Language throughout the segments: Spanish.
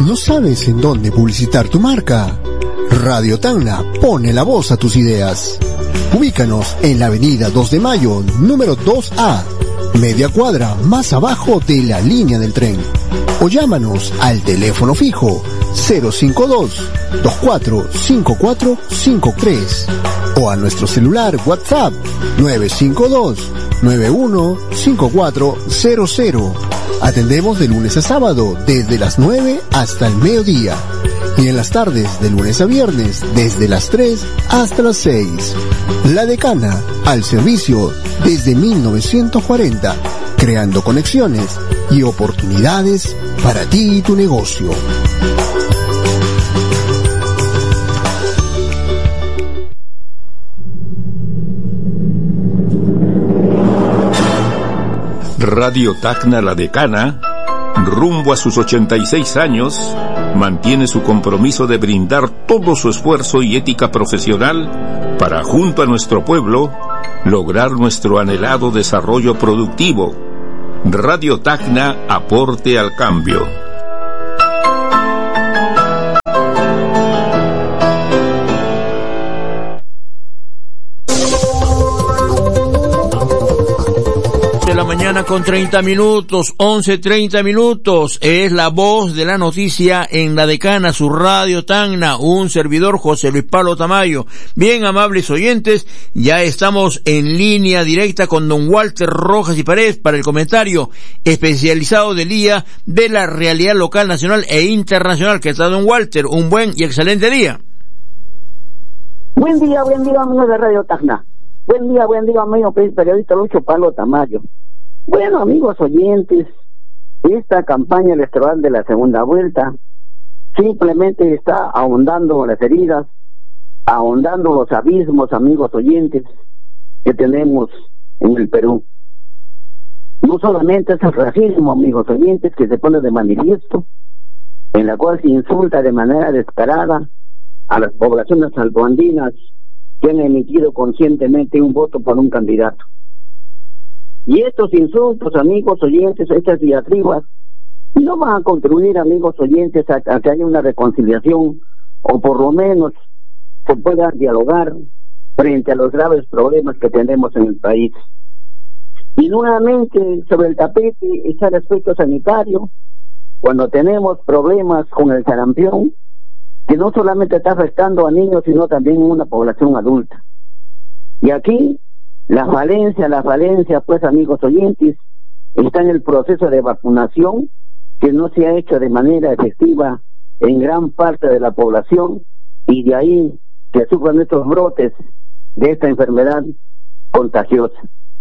¿No sabes en dónde publicitar tu marca? Radio Tacna pone la voz a tus ideas. Ubícanos en la avenida 2 de Mayo, número 2A, media cuadra más abajo de la línea del tren. O llámanos al teléfono fijo 052-245453 o a nuestro celular WhatsApp 952-915400. Atendemos de lunes a sábado desde las 9 hasta el mediodía y en las tardes de lunes a viernes desde las 3 hasta las 6. La Decana, al servicio desde 1940, creando conexiones y oportunidades para ti y tu negocio. Radio Tacna La Decana, rumbo a sus 86 años, mantiene su compromiso de brindar todo su esfuerzo y ética profesional para, junto a nuestro pueblo, lograr nuestro anhelado desarrollo productivo. Radio Tacna, aporte al cambio. Con 30 minutos, 11:30 minutos, es la voz de la noticia en La Decana, su Radio Tacna, un servidor José Luis Pablo Tamayo. Bien, amables oyentes, ya estamos en línea directa con don Walter Rojas y Paredes para el comentario especializado del día de la realidad local, nacional e internacional. ¿Qué tal, don Walter? Un buen y excelente día. Buen día, amigos de Radio Tacna. Buen día, amigo periodista Lucho Pablo Tamayo. Bueno, amigos oyentes, esta campaña electoral de la segunda vuelta simplemente está ahondando las heridas, ahondando los abismos, amigos oyentes, que tenemos en el Perú. No solamente es el racismo, amigos oyentes, que se pone de manifiesto, en la cual se insulta de manera descarada a las poblaciones salvoandinas que han emitido conscientemente un voto por un candidato. Y estos insultos, amigos oyentes, estas diatribas, no van a contribuir, amigos oyentes, a que haya una reconciliación, o por lo menos se pueda dialogar frente a los graves problemas que tenemos en el país. Y nuevamente, sobre el tapete está el aspecto sanitario, cuando tenemos problemas con el sarampión, que no solamente está afectando a niños, sino también a una población adulta. Y aquí, la falencia, pues, amigos oyentes, está en el proceso de vacunación, que no se ha hecho de manera efectiva en gran parte de la población, y de ahí que sufran estos brotes de esta enfermedad contagiosa.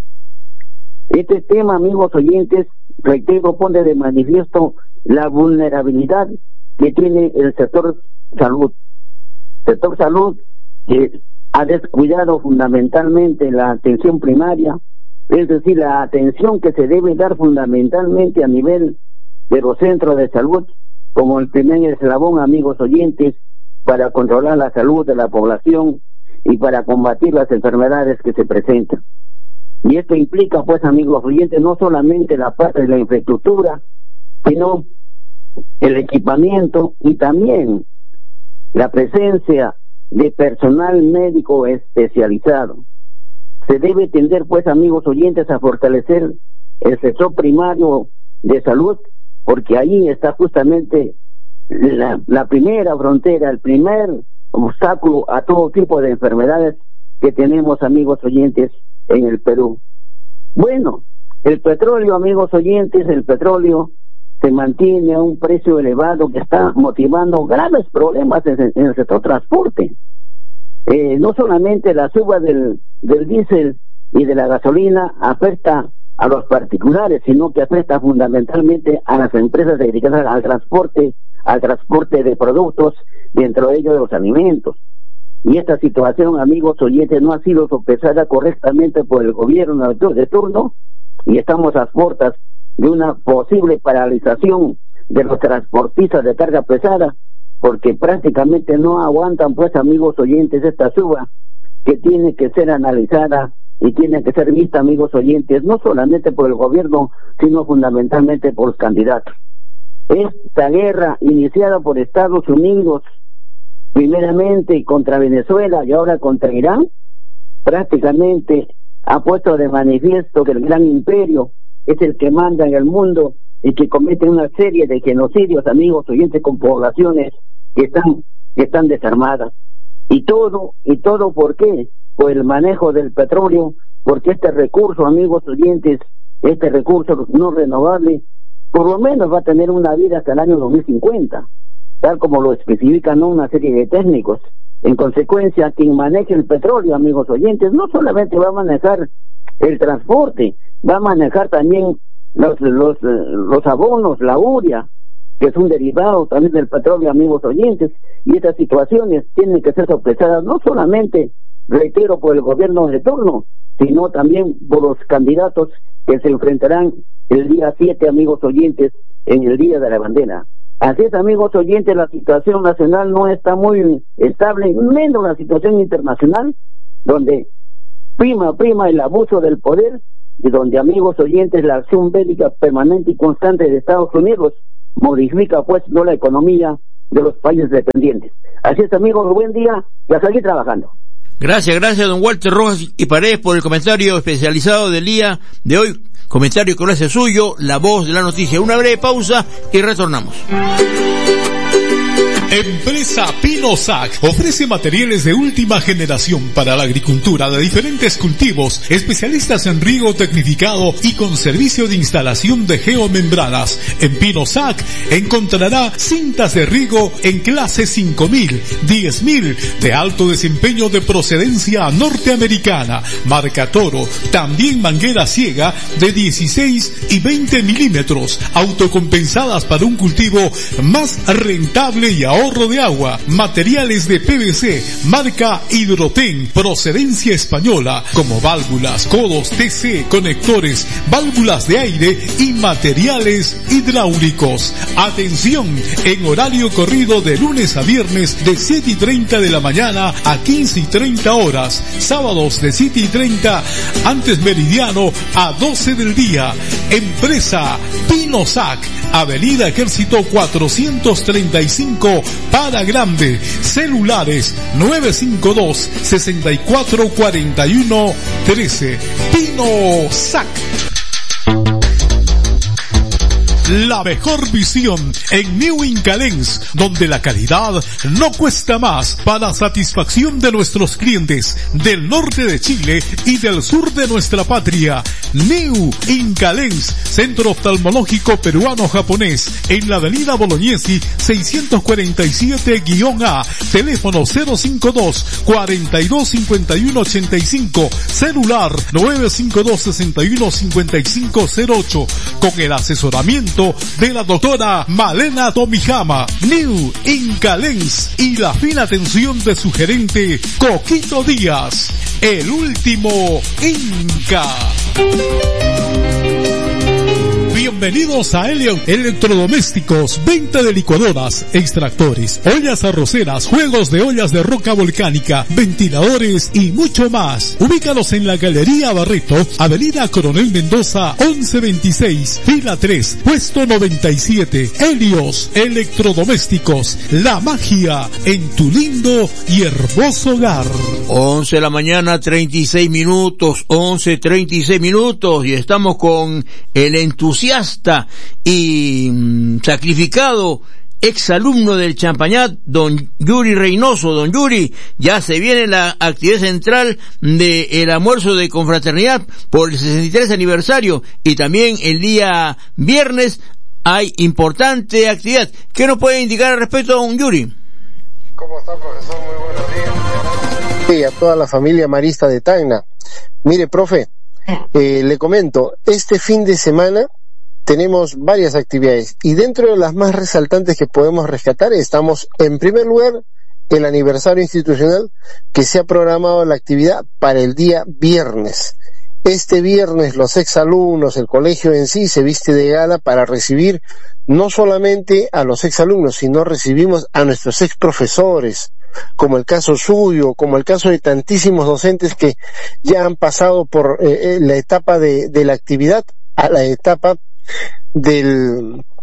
Este tema, amigos oyentes, reitero, pone de manifiesto la vulnerabilidad que tiene el sector salud. Sector salud que ha descuidado fundamentalmente la atención primaria, es decir, la atención que se debe dar fundamentalmente a nivel de los centros de salud, como el primer eslabón, amigos oyentes, para controlar la salud de la población y para combatir las enfermedades que se presentan. Y esto implica, pues, amigos oyentes, no solamente la parte de la infraestructura, sino el equipamiento y también la presencia de personal médico especializado. Se debe tender, pues, amigos oyentes, a fortalecer el sector primario de salud, porque ahí está justamente la primera frontera, el primer obstáculo a todo tipo de enfermedades que tenemos, amigos oyentes, en el Perú. Bueno, el petróleo, amigos oyentes, el petróleo se mantiene a un precio elevado que está motivando graves problemas en el sector transporte. No solamente la suba del diésel y de la gasolina afecta a los particulares, sino que afecta fundamentalmente a las empresas dedicadas al transporte de productos, dentro de ellos de los alimentos. Y esta situación, amigos oyentes, no ha sido sopesada correctamente por el gobierno de turno, y estamos a puertas de una posible paralización de los transportistas de carga pesada, porque prácticamente no aguantan, pues, amigos oyentes, esta suba que tiene que ser analizada y tiene que ser vista, amigos oyentes, no solamente por el gobierno, sino fundamentalmente por los candidatos. esta guerra iniciada por Estados Unidos, primeramente contra Venezuela y ahora contra Irán, prácticamente ha puesto de manifiesto que el gran imperio es el que manda en el mundo y que comete una serie de genocidios, amigos oyentes, con poblaciones que están desarmadas. Y todo ¿por qué? Por el manejo del petróleo, porque este recurso, amigos oyentes, este recurso no renovable, por lo menos va a tener una vida hasta el año 2050, tal como lo especifican una serie de técnicos. En consecuencia, quien maneje el petróleo, amigos oyentes, no solamente va a manejar el transporte, va a manejar también los abonos, la urea, que es un derivado también del petróleo, amigos oyentes, y estas situaciones tienen que ser sopesadas no solamente, reitero, por el gobierno de turno, sino también por los candidatos que se enfrentarán el día 7, amigos oyentes, en el Día de la Bandera. Así es, amigos oyentes, la situación nacional no está muy estable, menos la situación internacional, donde prima el abuso del poder, y donde, amigos oyentes, la acción bélica permanente y constante de Estados Unidos modifica, pues, no la economía de los países dependientes. Así es, amigos, buen día y a seguir trabajando. Gracias, don Walter Rojas y Paredes, por el comentario especializado del día de hoy. Comentario que lo hace suyo, la voz de la noticia. Una breve pausa y retornamos. Empresa Pinosac ofrece materiales de última generación para la agricultura de diferentes cultivos, especialistas en riego tecnificado y con servicio de instalación de geomembranas. En Pinosac encontrará cintas de riego en clase 5000, 10000 de alto desempeño de procedencia norteamericana, marca Toro, también manguera ciega de 16 y 20 milímetros, autocompensadas para un cultivo más rentable y ahorro de agua, materiales de PVC, marca Hidroten, procedencia española, como válvulas, codos, TC, conectores, válvulas de aire y materiales hidráulicos. Atención, en horario corrido de lunes a viernes de 7:30 de la mañana a 15:30 horas, sábados de 7:30 antes meridiano a 12 del día. Empresa Pinosac, Avenida Ejército 435, para Grande. Celulares 952-6441-13. Pinosac. La mejor visión en New Incalens, donde la calidad no cuesta más, para satisfacción de nuestros clientes del norte de Chile y del sur de nuestra patria. New Incalens, Centro Oftalmológico Peruano-Japonés, en la avenida Bolognesi 647-A, teléfono 052-4251-85, celular 952-61-5508, con el asesoramiento de la doctora Malena Tomijama. New Incalens y la fina atención de su gerente Coquito Díaz, el último Inca. Bienvenidos a Elion Electrodomésticos, venta de licuadoras, extractores, ollas arroceras, juegos de ollas de roca volcánica, ventiladores y mucho más. Ubícalos en la Galería Barreto, Avenida Coronel Mendoza 1126, fila 3, puesto 97. Helios Electrodomésticos, la magia en tu lindo y hermoso hogar. 11 de la mañana, 36 minutos, 11:36 minutos, y estamos con el entusiasta y sacrificado exalumno del Champañat, don Yuri Reynoso. Don Yuri, ya se viene la actividad central del almuerzo de confraternidad por el 63 aniversario, y también el día viernes hay importante actividad. ¿Qué nos puede indicar al respecto, don Yuri? ¿Cómo está, profesor? Muy buenos días. Y a toda la familia marista de Tacna. Mire, profe, le comento, este fin de semana tenemos varias actividades, y dentro de las más resaltantes que podemos rescatar estamos, en primer lugar, el aniversario institucional, que se ha programado la actividad para el día viernes. Este viernes los exalumnos, el colegio en sí, se viste de gala para recibir no solamente a los exalumnos, sino recibimos a nuestros exprofesores, como el caso suyo, como el caso de tantísimos docentes que ya han pasado por la etapa de la actividad a la etapa del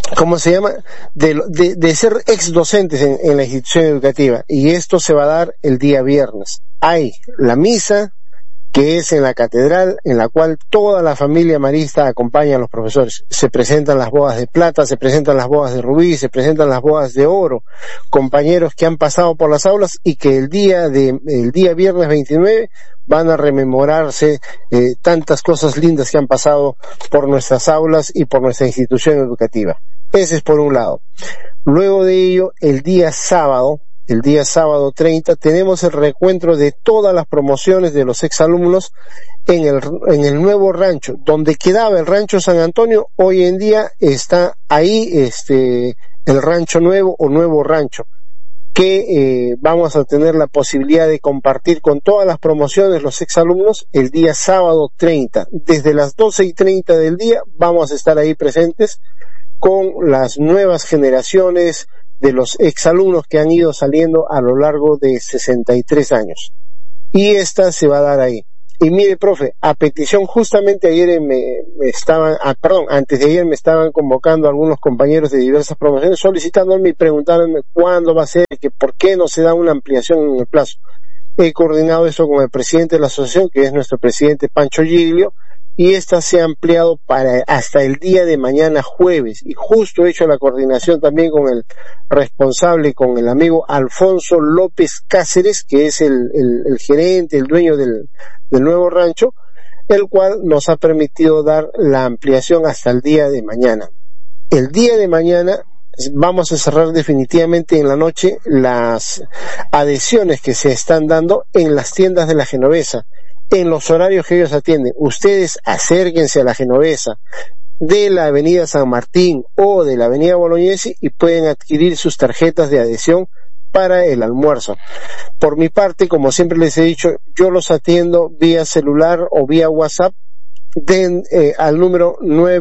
¿cómo se llama? De ser ex docentes en la institución educativa. Y esto se va a dar el día viernes. Hay la misa, que es en la catedral, en la cual toda la familia marista acompaña a los profesores. Se presentan las bodas de plata, se presentan las bodas de rubí, se presentan las bodas de oro, compañeros que han pasado por las aulas y que el día viernes 29 van a rememorarse tantas cosas lindas que han pasado por nuestras aulas y por nuestra institución educativa. Ese es por un lado. Luego de ello, el día sábado 30, tenemos el reencuentro de todas las promociones de los exalumnos en el nuevo rancho, donde quedaba el rancho San Antonio. Hoy en día está ahí el rancho nuevo o nuevo rancho, que vamos a tener la posibilidad de compartir con todas las promociones los exalumnos el día sábado 30. Desde las 12:30 del día vamos a estar ahí presentes con las nuevas generaciones de los exalumnos que han ido saliendo a lo largo de 63 años. Y esta se va a dar ahí. Y mire, profe, a petición, justamente ayer antes de ayer me estaban convocando algunos compañeros de diversas promociones solicitándome y preguntándome cuándo va a ser, que por qué no se da una ampliación en el plazo. He coordinado esto con el presidente de la asociación, que es nuestro presidente Pancho Giglio, y esta se ha ampliado para hasta el día de mañana jueves, y justo he hecho la coordinación también con el responsable, con el amigo Alfonso López Cáceres, que es el gerente, el dueño del nuevo rancho, el cual nos ha permitido dar la ampliación hasta el día de mañana. El día de mañana vamos a cerrar definitivamente en la noche las adhesiones que se están dando en las tiendas de la Genovesa, en los horarios que ellos atienden. Ustedes acérquense a la Genovesa de la avenida San Martín o de la avenida Bolognesi y pueden adquirir sus tarjetas de adhesión para el almuerzo. Por mi parte, como siempre les he dicho, yo los atiendo vía celular o vía WhatsApp al número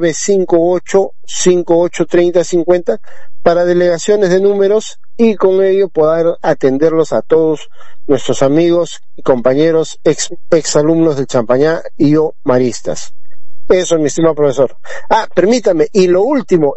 958-583050 para delegaciones de números, y con ello poder atenderlos a todos nuestros amigos y compañeros exalumnos del Champañá y o maristas. Eso, mi estimado profesor. Permítame, y lo último,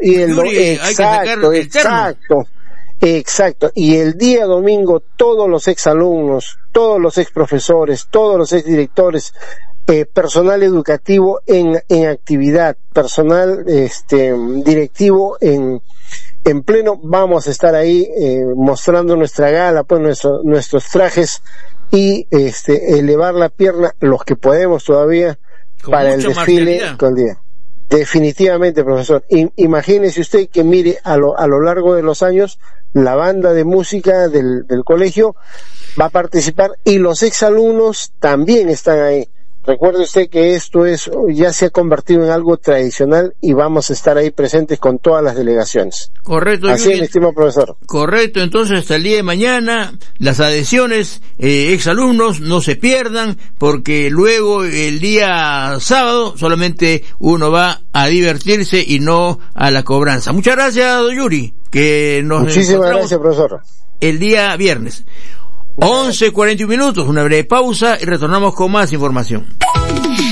exacto, y el día domingo todos los exalumnos, todos los exprofesores, todos los exdirectores, personal educativo en actividad, personal directivo en pleno, vamos a estar ahí mostrando nuestra gala, pues nuestros trajes, y elevar la pierna los que podemos todavía para el desfile con el día. Definitivamente, profesor. Imagínese usted que mire a lo largo de los años la banda de música del colegio va a participar y los exalumnos también están ahí. Recuerde usted que esto ya se ha convertido en algo tradicional y vamos a estar ahí presentes con todas las delegaciones. Correcto. Así es, mi estimado profesor. Correcto, entonces hasta el día de mañana las adhesiones, exalumnos, no se pierdan, porque luego el día sábado solamente uno va a divertirse y no a la cobranza. Muchas gracias, don Yuri, que nos Muchísimas gracias, profesor. El día viernes. 11:41, una breve pausa y retornamos con más información.